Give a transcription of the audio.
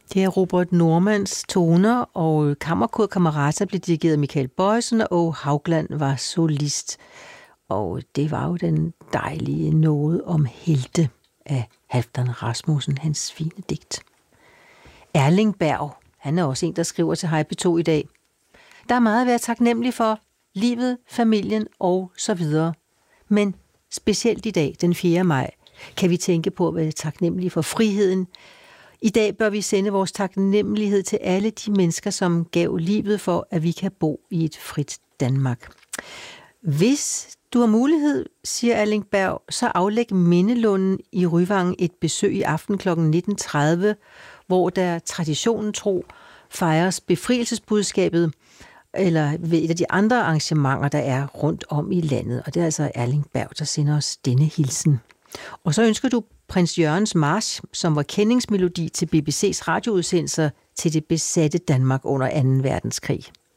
Det er Robert Normans toner, og Kammerkor Camerata blev dirigeret af Michael Bojesen, og Haugland var solist. Og det var jo den dejlige Noget om helte af Halfdan Rasmussen, hans fine digt. Erling Berg, han er også en, der skriver til Hej P2 i dag. Der er meget at være taknemmelig for. Livet, familien og så videre. Men specielt i dag, den 4. maj, kan vi tænke på at være taknemmelige for friheden. I dag bør vi sende vores taknemmelighed til alle de mennesker, som gav livet for, at vi kan bo i et frit Danmark. Hvis du har mulighed, siger Erling Berg, så aflæg Mindelunden i Ryvangen et besøg i aften kl. 19.30, hvor der traditionen tro fejres befrielsesbudskabet, eller ved et af de andre arrangementer, der er rundt om i landet. Og det er altså Erling Berg, der sender os denne hilsen. Og så ønsker du Prins Jørgens March, som var kendingsmelodi til BBC's radioudsendelser til det besatte Danmark under 2. verdenskrig.